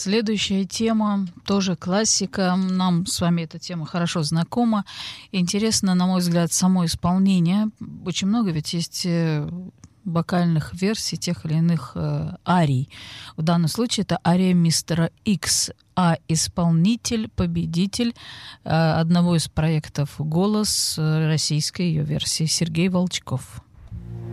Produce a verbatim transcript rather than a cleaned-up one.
Следующая тема, тоже классика. Нам с вами эта тема хорошо знакома. Интересно, на мой взгляд, само исполнение. Очень много ведь есть вокальных версий тех или иных э, арий. В данном случае это ария мистера Икс, а исполнитель, победитель э, одного из проектов «Голос» российской ее версии Сергей Волчков.